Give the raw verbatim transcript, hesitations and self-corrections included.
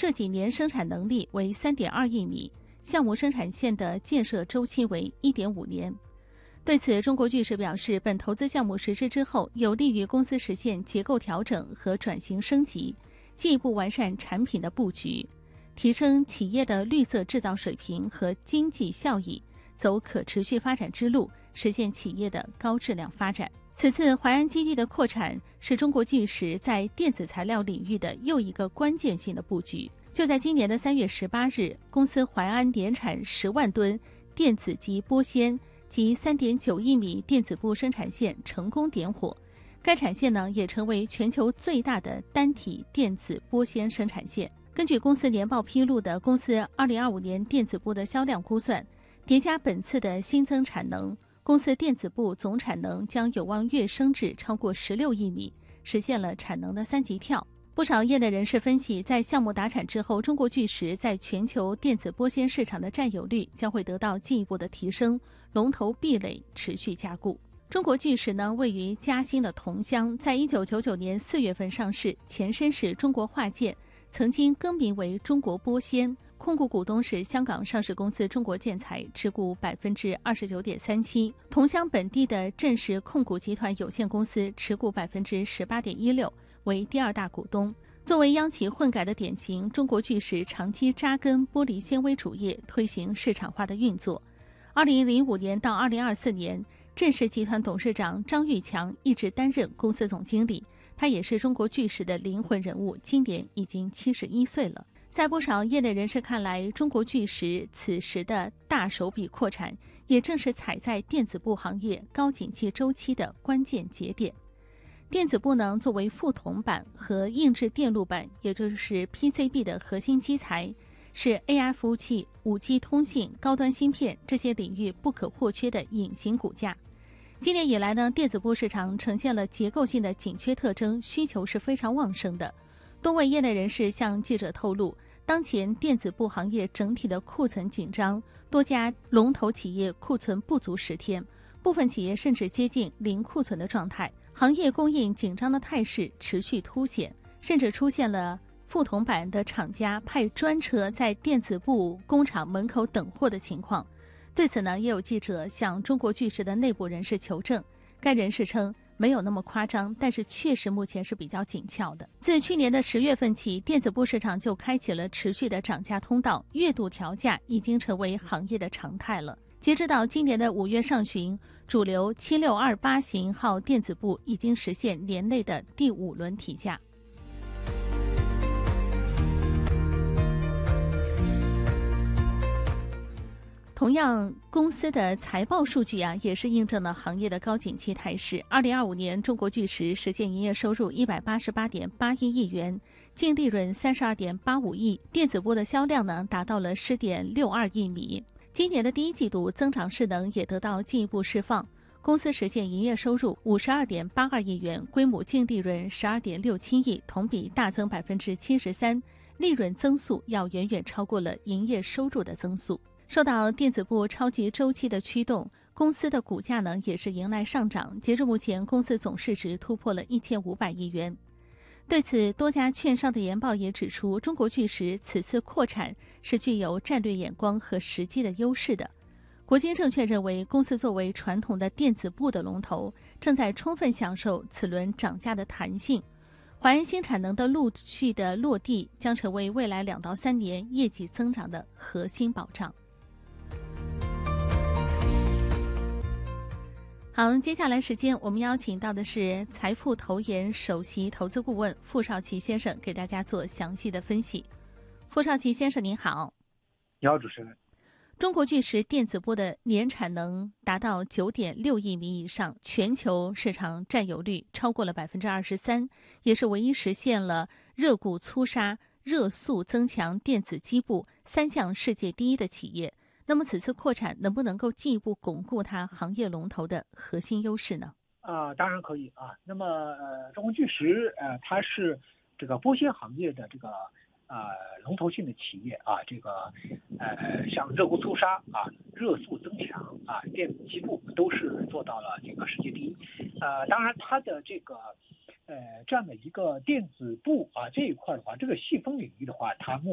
设计年生产能力为 三点二亿米，项目生产线的建设周期为 一点五年。对此，中国巨石表示，本投资项目实施之后，有利于公司实现结构调整和转型升级，进一步完善产品的布局，提升企业的绿色制造水平和经济效益，走可持续发展之路，实现企业的高质量发展。此次淮安基地的扩产是中国巨石在电子材料领域的又一个关键性的布局。就在今年的三月十八日，公司淮安年产十万吨电子级玻纤及 三点九亿米电子布生产线成功点火，该产线呢也成为全球最大的单体电子玻纤生产线。根据公司年报披露的公司二零二五年电子布的销量估算，叠加本次的新增产能，公司电子布总产能将有望跃升至超过十六亿米，实现了产能的三级跳。不少业内人士分析，在项目达产之后，中国巨石在全球电子玻纤市场的占有率将会得到进一步的提升，龙头壁垒持续加固。中国巨石呢，位于嘉兴的桐乡，在一九九九年四月份上市，前身是中国化建，曾经更名为中国玻纤，控股股东是香港上市公司中国建材，持股百分之二十九点三七，桐乡本地的振石控股集团有限公司持股百分之十八点一六。为第二大股东。作为央企混改的典型，中国巨石长期扎根玻璃纤维主业，推行市场化的运作。二零零五年到二零二四年，振石集团董事长张玉强一直担任公司总经理，他也是中国巨石的灵魂人物，今年已经七十一岁了。在不少业内人士看来，中国巨石此时的大手笔扩产，也正是踩在电子布行业高景气周期的关键节点。电子布呢，作为副铜板和硬质电路板，也就是 P C B 的核心基材，是 A I 服务器、五 G 通信、高端芯片这些领域不可或缺的隐形骨架。今年以来呢，电子布市场呈现了结构性的紧缺特征，需求是非常旺盛的。多位业内人士向记者透露，当前电子布行业整体的库存紧张，多家龙头企业库存不足十天，部分企业甚至接近零库存的状态。行业供应紧张的态势持续凸显，甚至出现了副铜板的厂家派专车在电子布工厂门口等货的情况。对此呢，也有记者向中国巨石的内部人士求证，该人士称没有那么夸张，但是确实目前是比较紧俏的。自去年的十月份起，电子布市场就开启了持续的涨价通道，月度调价已经成为行业的常态了。截止到今年的五月上旬，主流七六二八型号电子布已经实现年内的第五轮提价。同样，公司的财报数据啊，也是印证了行业的高景气态势。二零二五年，中国巨石实现营业收入一百八十八点八一亿元，净利润三十二点八五亿，电子布的销量呢达到了十点六二亿米。今年的第一季度增长势能也得到进一步释放，公司实现营业收入五十二点八二亿元，规模净利润十二点六七亿，同比大增百分之七十三，利润增速要远远超过了营业收入的增速。受到电子布超级周期的驱动，公司的股价呢也是迎来上涨。截至目前，公司总市值突破了一千五百亿元。对此，多家券商的研报也指出，中国巨石此次扩产是具有战略眼光和实际的优势的。国金证券认为，公司作为传统的电子布的龙头，正在充分享受此轮涨价的弹性。淮安新产能的陆续的落地，将成为未来两到三年业绩增长的核心保障。好，接下来时间我们邀请到的是财富投研首席投资顾问傅少奇先生，给大家做详细的分析。傅少奇先生您好。 你好，主持人。 中国巨石电子布的年产能达到 九点六亿米以上，全球市场占有率超过了 百分之二十三， 也是唯一实现了热固粗纱、热塑增强电子基部三项世界第一的企业。那么此次扩产能不能够进一步巩固它行业龙头的核心优势呢？ 啊、呃，当然可以啊。那么呃，中国巨石呃，它是这个玻纤行业的这个呃龙头性的企业啊，这个呃像热固粗纱啊、热塑增强啊、电子基部都是做到了这个世界第一。呃，当然它的这个呃这样的一个电子布啊这一块的话，这个细分领域的话，它目